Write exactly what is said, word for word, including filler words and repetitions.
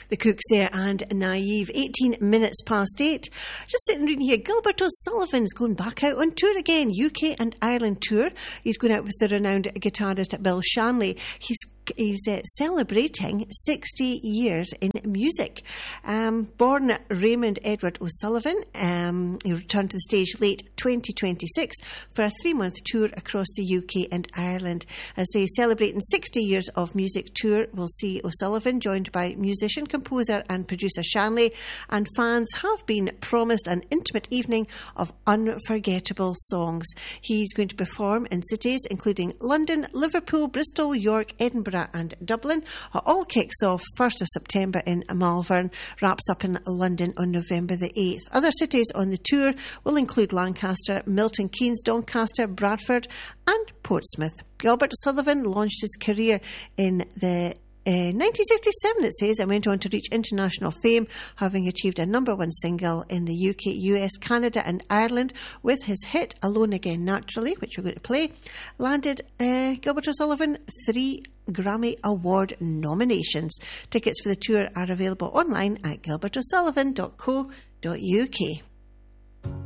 The Cooks there and Naive. eighteen minutes past eight. Just sitting reading here, Gilbert O'Sullivan's going back out on tour again. U K and Ireland tour. He's going out with the renowned guitarist Bill Shanley. He's He's uh, celebrating sixty years in music. Um, born Raymond Edward O'Sullivan, um, he returned to the stage late twenty twenty-six for a three-month tour across the U K and Ireland. As they celebrating sixty years of music tour, we'll see O'Sullivan joined by musician, composer and producer Shanley, and fans have been promised an intimate evening of unforgettable songs. He's going to perform in cities including London, Liverpool, Bristol, York, Edinburgh and Dublin. It all kicks off first of September in Malvern, wraps up in London on November the eighth. Other cities on the tour will include Lancaster, Milton Keynes, Doncaster, Bradford and Portsmouth. Gilbert O'Sullivan launched his career in the Uh, nineteen sixty-seven, it says, and went on to reach international fame, having achieved a number one single in the U K, U S, Canada and Ireland with his hit Alone Again Naturally, which we're going to play. Landed uh, Gilbert O'Sullivan three Grammy Award nominations. Tickets for the tour are available online at gilbert o'sullivan dot co dot uk.